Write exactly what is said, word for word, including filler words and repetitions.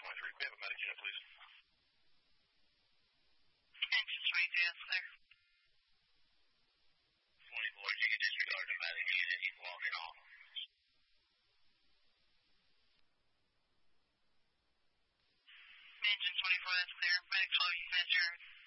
twenty-three. We have a medic unit, please. Engine twenty-two, that's clear. twenty-four, you can disregard the medic unit. You can walk it off. Engine twenty-four, that's clear. Medic twelve, you can adjourn.